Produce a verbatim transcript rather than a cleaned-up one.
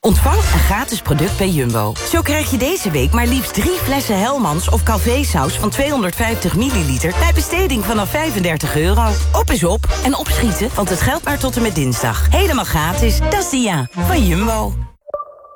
Ontvang een gratis product bij Jumbo. Zo krijg je deze week maar liefst drie flessen Helmans of Calvé-saus van tweehonderdvijftig milliliter... bij besteding vanaf vijfendertig euro. Op is op en opschieten, want het geldt maar tot en met dinsdag. Helemaal gratis, dat is Dia van Jumbo.